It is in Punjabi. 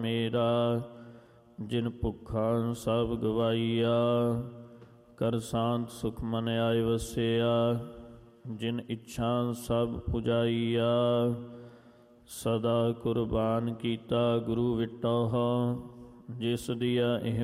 ਮੇਰਾ। ਜਿਨ ਭੁੱਖਾਂ ਸਭ ਗਵਾਈਆ, ਕਰ ਸ਼ਾਂਤ ਸੁਖ ਮਨ ਆਏ ਵਸਿਆ। ਜਿਨ ਇੱਛਾ ਸਭ ਪੁਜਾਈਆ, ਸਦਾ ਕੁਰਬਾਨ ਕੀਤਾ ਗੁਰੂ ਵਿਟਹੁ। ਜਿਸ ਦੀਆ ਇਹ